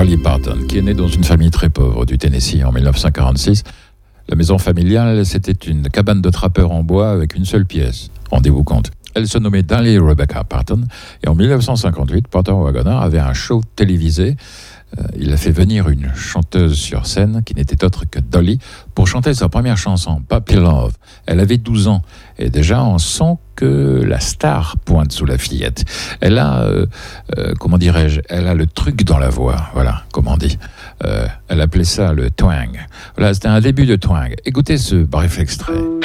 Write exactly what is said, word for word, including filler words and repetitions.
Dolly Parton, qui est née dans une famille très pauvre du Tennessee en dix-neuf cent quarante-six. La maison familiale, c'était une cabane de trappeur en bois avec une seule pièce. Rendez-vous compte. Elle se nommait Dolly Rebecca Parton. Et en dix-neuf cent cinquante-huit, Porter Wagoner avait un show télévisé. Euh, il a fait venir une chanteuse sur scène qui n'était autre que Dolly pour chanter sa première chanson, Puppy Love. Elle avait douze ans et déjà on sent que la star pointe sous la fillette. Elle a, euh, euh, comment dirais-je, elle a le truc dans la voix, voilà, comme on dit. Euh, elle appelait ça le twang. Voilà, c'était un début de twang. Écoutez ce bref extrait.